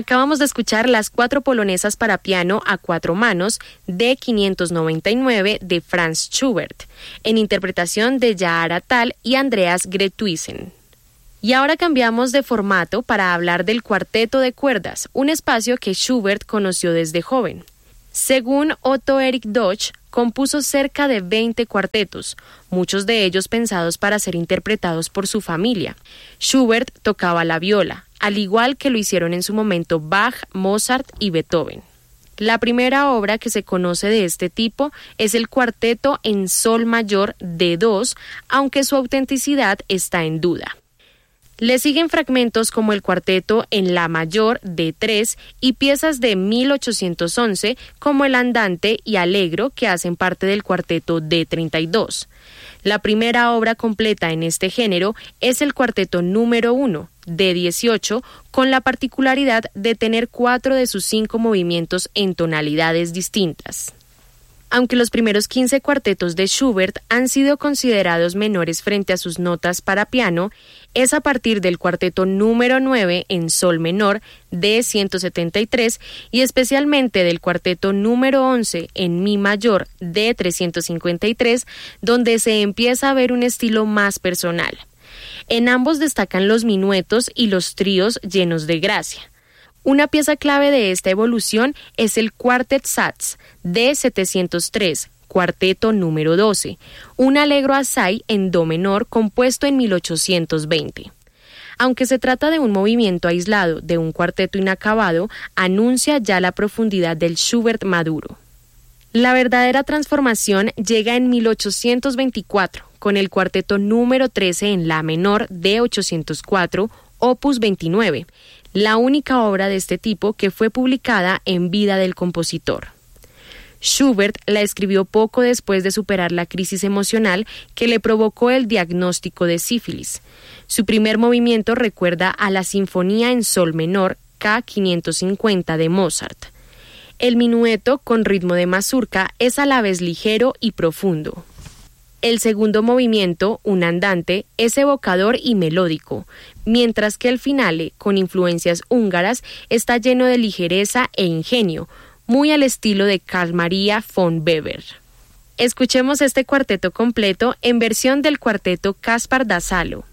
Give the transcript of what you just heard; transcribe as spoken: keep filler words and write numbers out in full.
Acabamos de escuchar las cuatro polonesas para piano a cuatro manos de quinientos noventa y nueve de Franz Schubert, en interpretación de Yahara Tal y Andreas Gretuisen. Y ahora cambiamos de formato para hablar del cuarteto de cuerdas, un espacio que Schubert conoció desde joven. Según Otto Erich Dodge, compuso cerca de veinte cuartetos, muchos de ellos pensados para ser interpretados por su familia. Schubert tocaba la viola, al igual que lo hicieron en su momento Bach, Mozart y Beethoven. La primera obra que se conoce de este tipo es el cuarteto en sol mayor de dos, aunque su autenticidad está en duda. Le siguen fragmentos como el cuarteto en la mayor de tres y piezas de mil ochocientos once como el Andante y Allegro, que hacen parte del cuarteto de treinta y dos. La primera obra completa en este género es el cuarteto número uno, de dieciocho, con la particularidad de tener cuatro de sus cinco movimientos en tonalidades distintas. Aunque los primeros quince cuartetos de Schubert han sido considerados menores frente a sus notas para piano, es a partir del cuarteto número nueve en sol menor de ciento setenta y tres y especialmente del cuarteto número once en mi mayor de trescientos cincuenta y tres donde se empieza a ver un estilo más personal. En ambos destacan los minuetos y los tríos llenos de gracia. Una pieza clave de esta evolución es el Quartet Satz de setecientos tres, cuarteto número doce, un allegro assai en do menor compuesto en mil ochocientos veinte. Aunque se trata de un movimiento aislado de un cuarteto inacabado, anuncia ya la profundidad del Schubert maduro. La verdadera transformación llega en mil ochocientos veinticuatro, con el cuarteto número trece en la menor de ochocientos cuatro, opus veintinueve, la única obra de este tipo que fue publicada en vida del compositor. Schubert la escribió poco después de superar la crisis emocional que le provocó el diagnóstico de sífilis. Su primer movimiento recuerda a la Sinfonía en sol menor K quinientos cincuenta de Mozart. El minueto, con ritmo de mazurca, es a la vez ligero y profundo. El segundo movimiento, un andante, es evocador y melódico, mientras que el finale, con influencias húngaras, está lleno de ligereza e ingenio, muy al estilo de Carl Maria von Weber. Escuchemos este cuarteto completo en versión del cuarteto Caspar da Salo.